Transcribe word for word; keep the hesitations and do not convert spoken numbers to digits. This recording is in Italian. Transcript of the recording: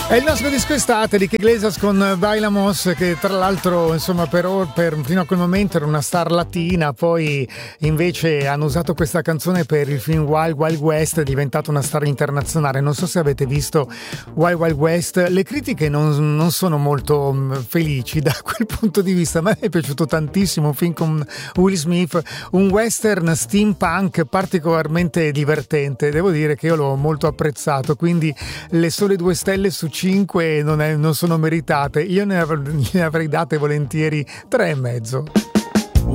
È il nostro disco estate di Iglesias con Bailamos, che tra l'altro insomma per, per fino a quel momento era una star latina, poi invece hanno usato questa canzone per il film Wild Wild West, è diventata una star internazionale. Non so se avete visto Wild Wild West, le critiche non, non sono molto felici da quel punto di vista. A me è piaciuto tantissimo, un film con Will Smith, un western steampunk particolarmente divertente, devo dire che io l'ho molto apprezzato, quindi le sole due stelle su cinque non, è, non sono meritate, io ne avrei, ne avrei date volentieri tre e mezzo.